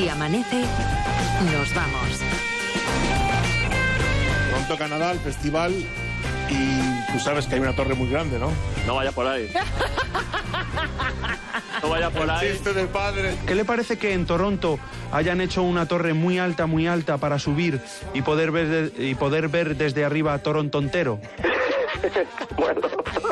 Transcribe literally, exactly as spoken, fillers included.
Si amanece, nos vamos. Toronto, Canadá, el festival, y tú sabes que hay una torre muy grande, ¿no? No vaya por ahí. No vaya por ahí. El chiste del padre. ¿Qué le parece que en Toronto hayan hecho una torre muy alta, muy alta para subir y poder ver, de- y poder ver desde arriba a Toronto entero? Bueno.